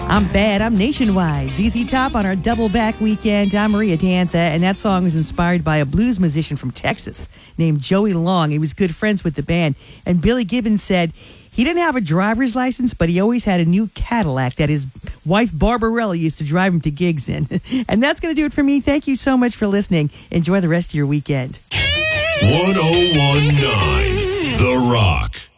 I'm Bad, I'm Nationwide. ZZ Top on our double back weekend. I'm Maria Danza, and that song was inspired by a blues musician from Texas named Joey Long. He was good friends with the band. And Billy Gibbons said he didn't have a driver's license, but he always had a new Cadillac that his wife Barbarella used to drive him to gigs in. And that's going to do it for me. Thank you so much for listening. Enjoy the rest of your weekend. 1019 The Rock.